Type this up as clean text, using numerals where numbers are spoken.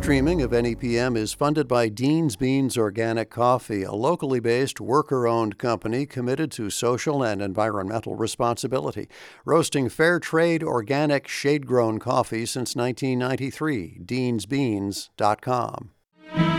streaming of NEPM is funded by Dean's Beans Organic Coffee, a locally based, worker-owned company committed to social and environmental responsibility, roasting fair trade, organic, shade-grown coffee since 1993. DeansBeans.com.